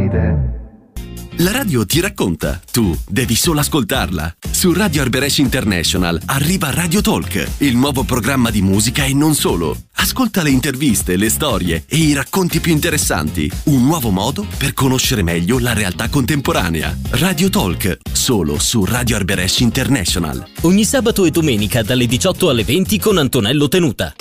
ride. La radio ti racconta, tu devi solo ascoltarla. Su Radio Arberesh International arriva Radio Talk, il nuovo programma di musica e non solo. Ascolta le interviste, le storie e i racconti più interessanti. Un nuovo modo per conoscere meglio la realtà contemporanea. Radio Talk, solo su Radio Arberesh International. Ogni sabato e domenica dalle 18 alle 20 con Antonello Tenuta.